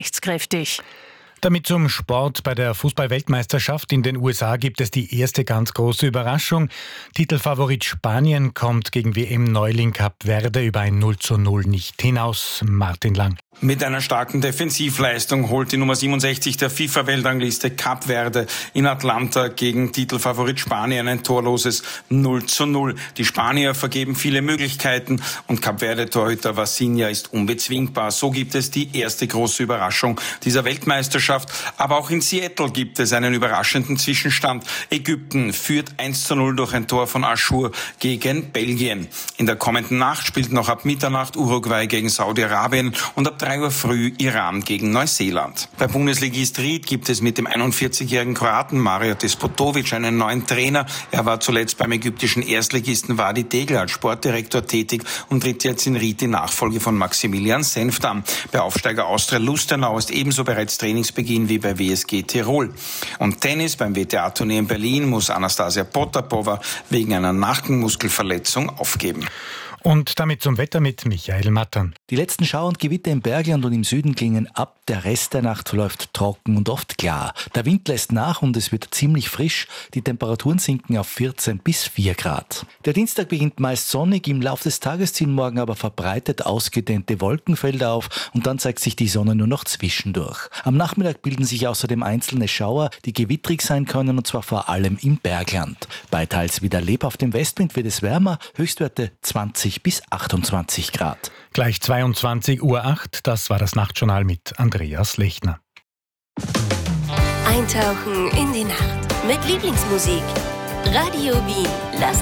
rechtskräftig. Damit zum Sport. Bei der Fußball-Weltmeisterschaft in den USA gibt es die erste ganz große Überraschung. Titelfavorit Spanien kommt gegen WM-Neuling Kap Verde über ein 0:0 nicht hinaus. Martin Lang. Mit einer starken Defensivleistung holt die Nummer 67 der FIFA-Weltrangliste Kap Verde in Atlanta gegen Titelfavorit Spanien ein torloses 0:0. Die Spanier vergeben viele Möglichkeiten und Kap Verde-Torhüter Vasinha ist unbezwingbar. So gibt es die erste große Überraschung dieser Weltmeisterschaft. Aber auch in Seattle gibt es einen überraschenden Zwischenstand. Ägypten führt 1:0 durch ein Tor von Achour gegen Belgien. In der kommenden Nacht spielt noch ab Mitternacht Uruguay gegen Saudi-Arabien und ab 3 Uhr früh Iran gegen Neuseeland. Bei Bundesligist Ried gibt es mit dem 41-jährigen Kroaten Mario Despotovic einen neuen Trainer. Er war zuletzt beim ägyptischen Erstligisten Wadi Degel als Sportdirektor tätig und tritt jetzt in Ried die Nachfolge von Maximilian Senft an. Bei Aufsteiger Austria Lustenau ist ebenso bereits Trainingsbeginn wie bei WSG Tirol. Und Tennis beim WTA-Turnier in Berlin muss Anastasia Potapova wegen einer Nackenmuskelverletzung aufgeben. Und damit zum Wetter mit Michael Mattern. Die letzten Schauer und Gewitter im Bergland und im Süden klingen ab. Der Rest der Nacht verläuft trocken und oft klar. Der Wind lässt nach und es wird ziemlich frisch. Die Temperaturen sinken auf 14 bis 4 Grad. Der Dienstag beginnt meist sonnig. Im Laufe des Tages ziehen morgen aber verbreitet ausgedehnte Wolkenfelder auf und dann zeigt sich die Sonne nur noch zwischendurch. Am Nachmittag bilden sich außerdem einzelne Schauer, die gewittrig sein können, und zwar vor allem im Bergland. Bei teils wieder lebhaftem Westwind wird es wärmer, Höchstwerte 20 bis 28 Grad. Gleich 22:08 Uhr, das war das Nachtjournal mit Andreas Lechner. Eintauchen in die Nacht mit Lieblingsmusik. Radio Wien. Lassen